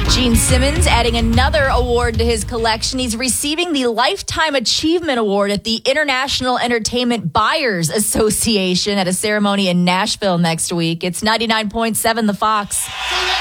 Gene Simmons adding another award to his collection. He's receiving the Lifetime Achievement Award at the International Entertainment Buyers Association at a ceremony in Nashville next week. It's 99.7 The Fox.